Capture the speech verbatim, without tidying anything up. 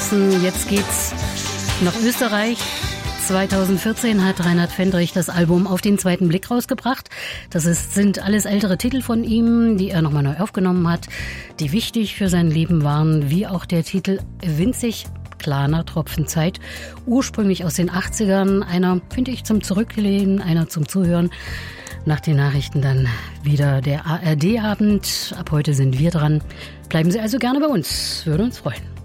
lassen. Jetzt geht's nach Österreich. zweitausendvierzehn hat Reinhard Fendrich das Album Auf den zweiten Blick rausgebracht. Das ist, sind alles ältere Titel von ihm, die er nochmal neu aufgenommen hat, die wichtig für sein Leben waren, wie auch der Titel Winzig kleiner Tropfen Zeit, ursprünglich aus den achtzigern. Einer, finde ich, zum Zurücklehnen, einer zum Zuhören. Nach den Nachrichten dann wieder der A R D-Abend. Ab heute sind wir dran. Bleiben Sie also gerne bei uns. Würde uns freuen.